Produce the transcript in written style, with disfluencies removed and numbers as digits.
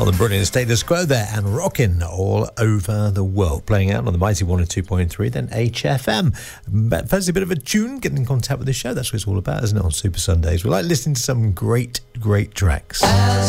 On the brilliant Status Quo there and rocking all over the world, playing out on the mighty 102.3, then HFM. But first, a bit of a tune, getting in contact with the show. That's what it's all about, isn't it, on Super Sundays? We like listening to some great tracks.